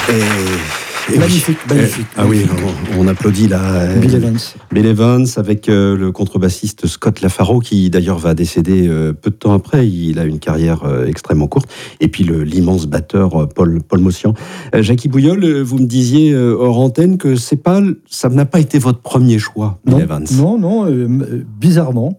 Magnifique. Ah oui, on applaudit là. Bill Evans. Bill Evans avec le contrebassiste Scott Lafaro qui d'ailleurs va décéder peu de temps après. Il a une carrière extrêmement courte. Et puis l'immense batteur Paul Mossian. Jackie Bouilleul, vous me disiez hors antenne que ça n'a pas été votre premier choix, Bill Evans. Non, bizarrement.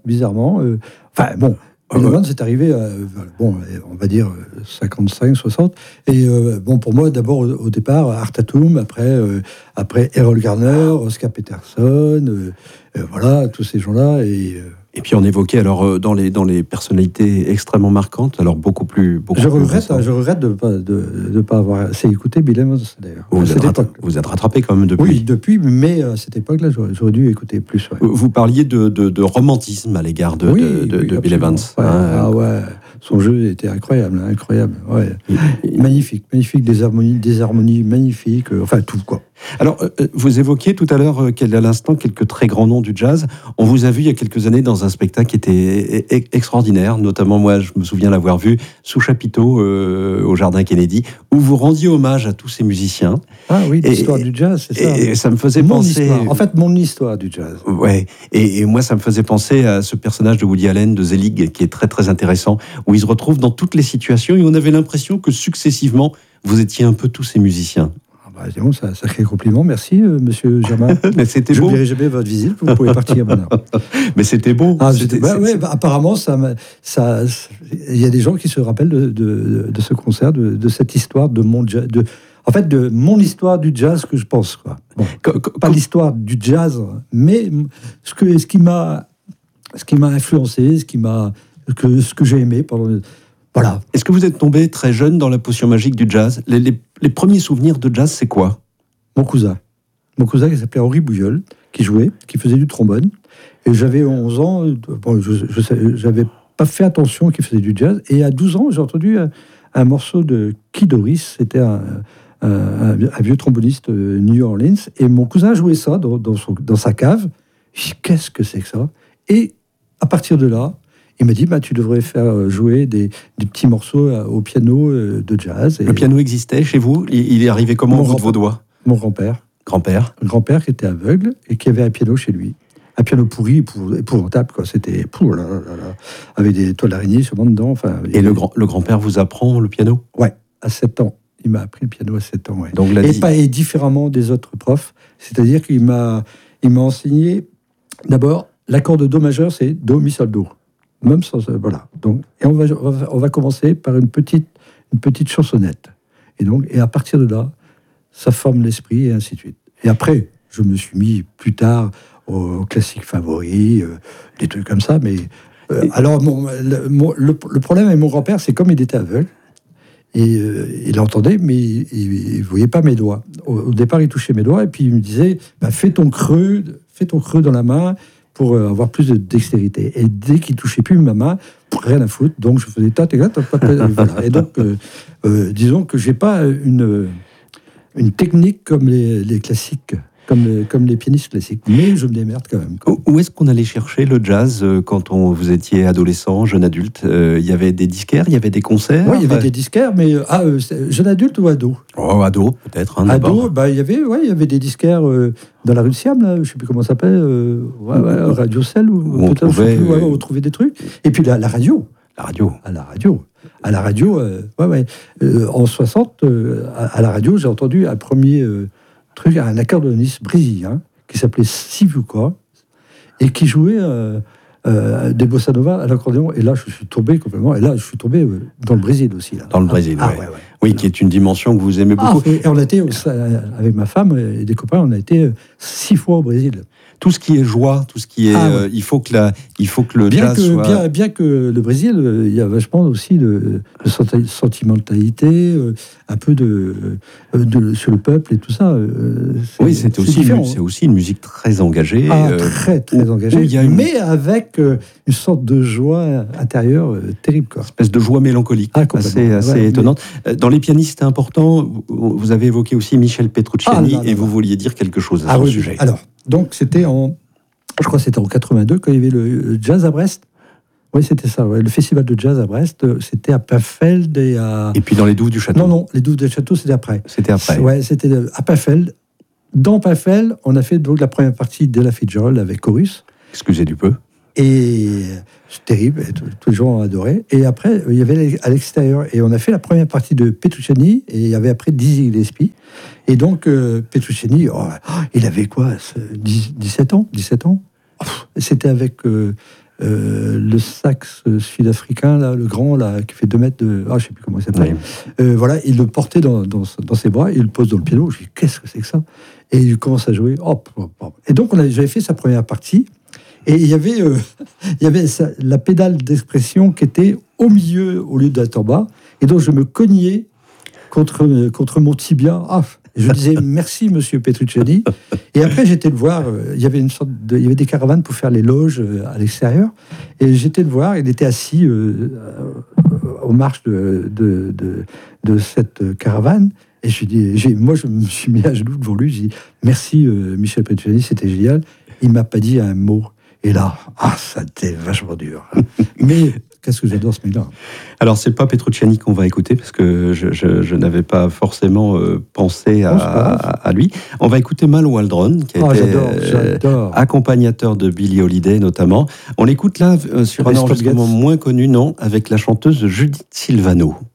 Bill Evans est arrivé on va dire 55, 60. Et pour moi, d'abord, au départ, Art Tatum, après Errol Garner, Oscar Peterson, tous ces gens-là. Et puis on évoquait alors dans les personnalités extrêmement marquantes, alors beaucoup plus. Je regrette de pas avoir assez écouté Bill Evans d'ailleurs. Vous êtes rattrapé quand même depuis. Oui, depuis, mais à cette époque-là, j'aurais dû écouter plus. Ouais. Vous parliez de romantisme à l'égard de Bill Evans. Ouais. Son jeu était incroyable. Ouais. Magnifique, des harmonies magnifiques. Tout quoi. Alors, vous évoquiez tout à l'heure à l'instant quelques très grands noms du jazz. On vous a vu il y a quelques années dans un spectacle qui était extraordinaire. Notamment, moi, je me souviens l'avoir vu sous chapiteau au Jardin Kennedy, où vous rendiez hommage à tous ces musiciens. Ah oui, l'histoire du jazz, c'est ça. Et ça me faisait penser... En fait, mon histoire du jazz. Ouais. Et moi, ça me faisait penser à ce personnage de Woody Allen, de Zelig, qui est très, très intéressant, où il se retrouve dans toutes les situations, et on avait l'impression que successivement, vous étiez un peu tous ces musiciens. C'est bon, ça sacré compliment. Merci, monsieur Germain. Mais c'était beau. Je n'oublierai jamais votre visite. Vous pouvez partir maintenant. Mais c'était beau. Apparemment, il y a des gens qui se rappellent de ce concert, de cette histoire de mon jazz. De mon histoire du jazz que je pense. Quoi. Bon, pas l'histoire du jazz, mais ce qui m'a influencé, ce que j'ai aimé pendant. Voilà. Est-ce que vous êtes tombé très jeune dans la potion magique du jazz ? Les premiers souvenirs de jazz, c'est quoi ? Mon cousin qui s'appelait Henri Bouilleul, qui faisait du trombone. Et j'avais 11 ans, je n'avais pas fait attention qu'il faisait du jazz. Et à 12 ans, j'ai entendu un morceau de Keith Doris, c'était un vieux tromboniste New Orleans. Et mon cousin jouait ça dans sa cave. Je dis, qu'est-ce que c'est que ça ? Et à partir de là, il m'a dit, tu devrais faire jouer des petits morceaux au piano de jazz. Et le piano existait chez vous ? Il est arrivé comment au bout de vos doigts ? Mon grand-père. Grand-père qui était aveugle et qui avait un piano chez lui. Un piano pourri, épouvantable, quoi. C'était avec des toiles d'araignée sûrement dedans. Et le grand-père vous apprend le piano ? Ouais, à 7 ans. Il m'a appris le piano à 7 ans, ouais. Donc, et différemment des autres profs. C'est-à-dire qu'il m'a enseigné, d'abord, l'accord de Do majeur, c'est Do, Mi, Sol, Do. Même sans, voilà. Donc, et on va commencer par une petite chansonnette. Et à partir de là, ça forme l'esprit et ainsi de suite. Et après, je me suis mis plus tard aux classiques favoris, des trucs comme ça. Mais alors, le problème avec mon grand-père, c'est comme il était aveugle, et il entendait, mais il voyait pas mes doigts. Au départ, il touchait mes doigts et puis il me disait, fais ton creux dans la main, pour avoir plus de dextérité. Et dès qu'il touchait plus ma main, rien à foutre. Donc je faisais voilà. Et donc, disons que j'ai pas une technique comme les classiques, comme les pianistes classiques. Mais je me démerde quand même. Où est-ce qu'on allait chercher le jazz quand vous étiez adolescent, jeune adulte ? Il y avait des disquaires, il y avait des concerts ? Oui, il y avait des disquaires, mais jeune adulte ou ado ? Oh, ado, peut-être. Ado, il y avait des disquaires dans la rue de Siam, là, je ne sais plus comment ça s'appelle, Radio Cell, ou peut-être on trouvait des trucs. Et puis la radio. À la radio, en 60, à la radio, j'ai entendu un premier truc, un accordéoniste brésilien qui s'appelait Sivuca et qui jouait des bossa nova à l'accordéon. Et là, je suis tombé complètement. Et là, je suis tombé dans le Brésil aussi. Là. Dans le Brésil, oui, qui est une dimension que vous aimez beaucoup. Et on a été, avec ma femme et des copains, on a été 6 fois au Brésil. Tout ce qui est joie, tout ce qui est... il faut que le jazz soit... Bien que le Brésil, il y a vachement aussi de sentimentalité, un peu sur le peuple et tout ça. Oui, c'est aussi une musique très engagée. Très engagée, mais avec une sorte de joie intérieure terrible. Quoi. Une espèce de joie mélancolique, assez étonnante. Dans les pianistes importants, vous avez évoqué aussi Michel Petrucciani, et vous vouliez dire quelque chose à ce sujet. Alors, donc c'était je crois que c'était en 82, quand il y avait le jazz à Brest. Oui, c'était ça. Ouais. Le festival de jazz à Brest, c'était à Pafeld et à... Et puis dans les douves du château. Non, les douves du château, c'était après. C'était après. Ouais, c'était à Pafeld. Dans Pafeld, on a fait donc la première partie d'Ella Fitzgerald avec chorus. Excusez du peu. Et c'est terrible, et tous les gens ont adoré. Et après, il y avait à l'extérieur, et on a fait la première partie de Petrucciani, et il y avait après Dizzy Gillespie. Et donc, Petrucciani, il avait quoi, 17 ans. C'était avec le sax sud-africain, là, le grand, là, qui fait 2 mètres de... je ne sais plus comment il s'appelle. Oui. Voilà, il le portait dans ses bras, il le pose dans le piano. Je dis, qu'est-ce que c'est que ça? Et il commence à jouer. Et donc, j'avais fait sa première partie. Et il y avait la pédale d'expression qui était au milieu au lieu d'être en bas. Et donc, je me cognais contre mon tibia. Je disais merci, monsieur Petrucciani. Et après, j'étais le voir. Il y avait des caravanes pour faire les loges à l'extérieur. Et j'étais le voir. Il était assis aux marches de cette caravane. Et moi, je me suis mis à genoux devant lui. J'ai dit merci, Michel Petrucciani, c'était génial. Il m'a pas dit un mot. Et là, ça a été vachement dur. Mais qu'est-ce que j'adore ce mec-là. Alors, c'est pas Petrucciani qu'on va écouter, parce que je n'avais pas forcément pensé à lui. On va écouter Mal Waldron, qui a été accompagnateur de Billie Holiday, notamment. On l'écoute là, sur un enregistrement moins connu, non, avec la chanteuse Judith Silvano.